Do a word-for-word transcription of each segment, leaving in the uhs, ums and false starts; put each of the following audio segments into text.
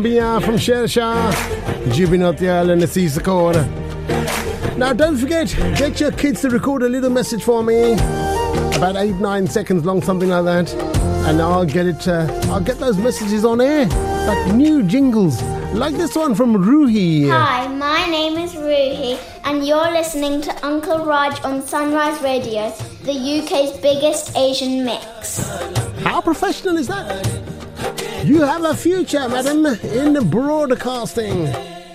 Bia from Shersha, Jubinotial and the Caesar Core. Now don't forget, get your kids to record a little message for me, about eight, nine seconds long, something like that, and I'll get it, uh, I'll get those messages on air, like new jingles, like this one from Ruhi. Hi, my name is Ruhi, and you're listening to Uncle Raj on Sunrise Radio, the U K's biggest Asian mix. How professional is that? You have a future, madam, in broadcasting.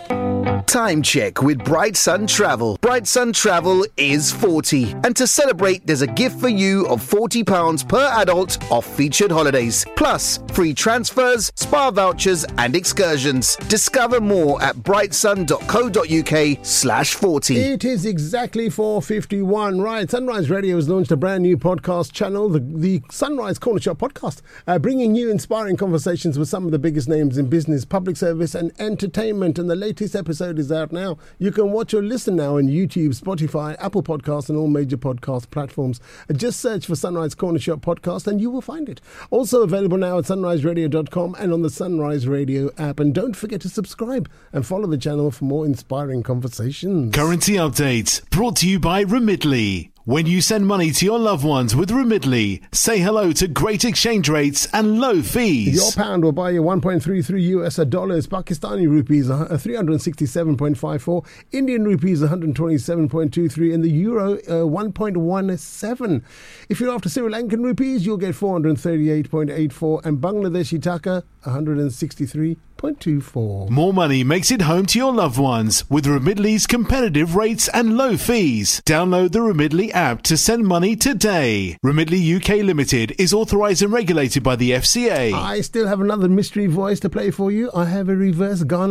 Time check with Bright Sun Travel. Bright Sun Travel is forty. And to celebrate, there's a gift for you of forty pounds per adult off featured holidays. Plus, free transfers, spa vouchers and excursions. Discover more at brightsun.co.uk slash 40. It is exactly four fifty-one. Right, Sunrise Radio has launched a brand new podcast channel, the, the Sunrise Corner Shop Podcast, uh, bringing you inspiring conversations with some of the biggest names in business, public service and entertainment. And the latest episode is out now. You can watch or listen now on YouTube, Spotify, Apple Podcasts and all major podcast platforms. Just search for Sunrise Corner Shop Podcast and you will find it. Also available now at sunrise radio dot com and on the Sunrise Radio app. And don't forget to subscribe and follow the channel for more inspiring conversations. Currency updates brought to you by Remitly. When you send money to your loved ones with Remitly, say hello to great exchange rates and low fees. Your pound will buy you one point three three U S dollars, Pakistani rupees three hundred sixty-seven point five four, Indian rupees one hundred twenty-seven point two three, and the euro uh, one point one seven. If you're after Sri Lankan rupees, you'll get four hundred thirty-eight point eight four, and Bangladeshi taka one hundred sixty-three point two four. More money makes it home to your loved ones with Remitly's competitive rates and low fees. Download the Remitly app to send money today. Remitly U K Limited is authorised and regulated by the F C A. I still have another mystery voice to play for you. I have a reverse Ghana